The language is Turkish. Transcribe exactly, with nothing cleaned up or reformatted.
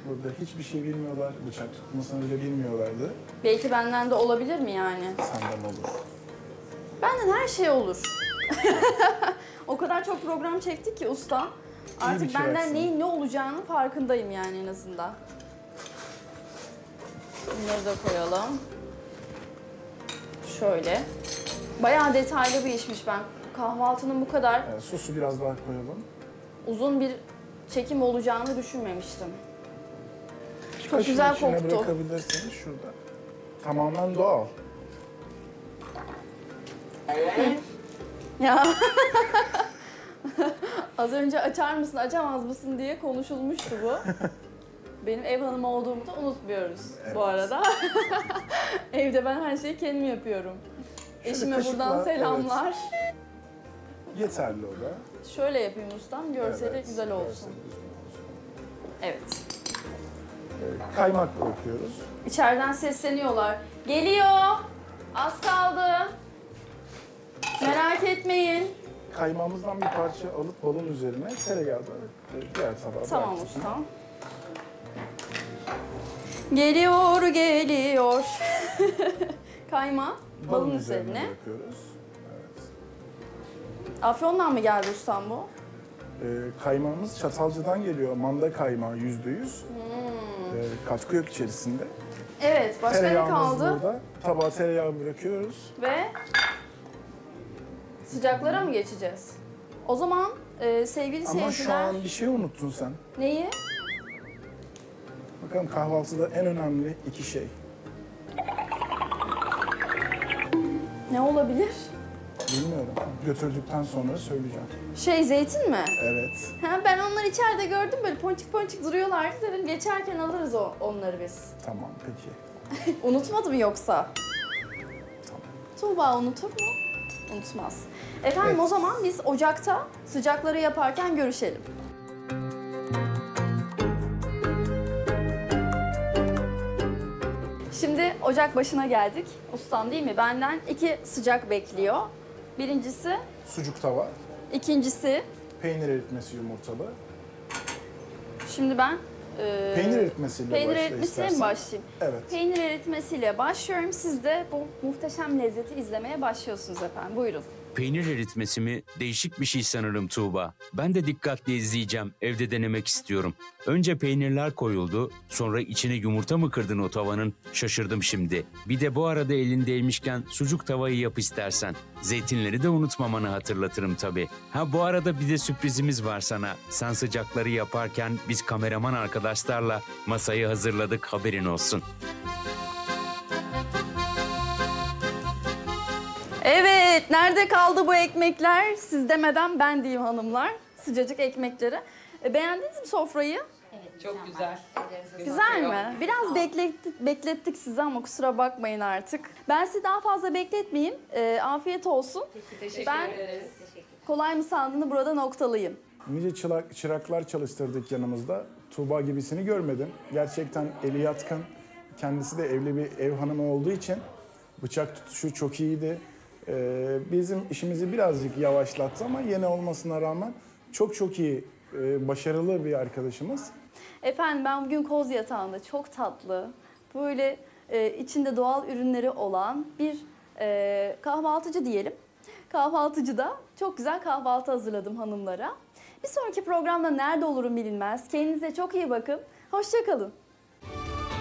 Burada hiçbir şey bilmiyorlar. Bıçak tutmasını bile bilmiyorlardı. Belki benden de olabilir mi yani? Senden olur. Benden her şey olur. O kadar çok program çektik ki usta. Artık benden çıraksın. neyin ne olacağının farkındayım yani en azından. Bunları da koyalım. Şöyle. Bayağı detaylı bir işmiş ben. Kahvaltının bu kadar Evet, sosu biraz daha koyalım. uzun bir çekim olacağını düşünmemiştim. Çok Kaşığın güzel içine koktu. bırakabilirsiniz şurada. Tamamen doğal. Ya. Az önce açar mısın, açamaz mısın diye konuşulmuştu bu. Benim ev hanımı olduğumu da unutmuyoruz Evet. bu arada. Evde ben her şeyi kendim yapıyorum. Şöyle Eşime kaşıkla, buradan selamlar. evet. Yeterli o da. Şöyle yapayım ustam, görseli Evet, güzel olsun. görseli güzel olsun. Evet. Evet, kaymak bırakıyoruz. İçeriden sesleniyorlar. Geliyor. Az kaldı. Merak etmeyin. Kaymağımızdan bir parça alıp balın üzerine tereyağı da diğer tabağa Tamam bıraktık. ustam. Geliyor, geliyor. Kayma balın üzerine. bırakıyoruz. Evet. Afyon'dan mı geldi ustam bu? Ee, kaymağımız Çatalca'dan geliyor. Manda kaymağı yüzde yüz. Hmm. Ee, katkı yok içerisinde. Evet, başka ne Tereyağımız kaldı? burada. Tabağa tereyağı bırakıyoruz. Ve sıcaklara mı geçeceğiz? O zaman e, sevgili Ama şu seyirciler... an bir şey unuttun sen. Neyi? Bakalım kahvaltıda en önemli iki şey. Ne olabilir? Bilmiyorum. Götürdükten sonra söyleyeceğim. Şey, zeytin mi? Evet. Ha, ben onları içeride gördüm, böyle ponçik ponçik duruyorlardı, dedim geçerken alırız o, onları biz. Tamam peki. Unutmadı mı yoksa? Tamam. Tuğba unutur mu? Unutmaz. Efendim Evet. o zaman biz ocakta sıcakları yaparken görüşelim. Şimdi ocak başına geldik. Ustam değil mi? Benden iki sıcak bekliyor. Birincisi, Sucuk tava, ikincisi. peynir eritmesi yumurtalı. Şimdi ben e, Peynir eritmesiyle peynir başla eritmesiyle mi istersen. başlayayım? Evet. Peynir eritmesiyle başlıyorum. Siz de bu muhteşem lezzeti izlemeye başlıyorsunuz efendim. Buyurun. Peynir eritmesi mi? Değişik bir şey sanırım Tuğba. Ben de dikkatle izleyeceğim. Evde denemek istiyorum. Önce peynirler koyuldu. Sonra içine yumurta mı kırdın o tavanın? Şaşırdım şimdi. Bir de bu arada elindeymişken sucuk tavayı yap istersen. Zeytinleri de unutmamanı hatırlatırım tabii. Ha bu arada bir de sürprizimiz var sana. Sen sıcakları yaparken biz kameraman arkadaşlarla masayı hazırladık, haberin olsun. Evet, nerede kaldı bu ekmekler? Siz demeden ben diyeyim hanımlar. Sıcacık ekmekleri. E, beğendiniz mi sofrayı? Çok güzel. Güzel mi? Biraz beklettik, beklettik sizi ama kusura bakmayın artık. Ben sizi daha fazla bekletmeyeyim. E, afiyet olsun. Teşekkür Ben ederiz. kolay mı sandığını burada noktalayayım. Nice çırak, çıraklar çalıştırdık yanımızda. Tuğba gibisini görmedim. Gerçekten eli yatkın. Kendisi de evli bir ev hanımı olduğu için bıçak tutuşu çok iyiydi. Ee, bizim işimizi birazcık yavaşlattı ama yeni olmasına rağmen çok çok iyi, e, başarılı bir arkadaşımız. Efendim ben bugün koz yatağında çok tatlı, böyle e, içinde doğal ürünleri olan bir e, kahvaltıcı diyelim. Kahvaltıcıda çok güzel kahvaltı hazırladım hanımlara. Bir sonraki programda nerede olurum bilinmez. Kendinize çok iyi bakın. Hoşça kalın.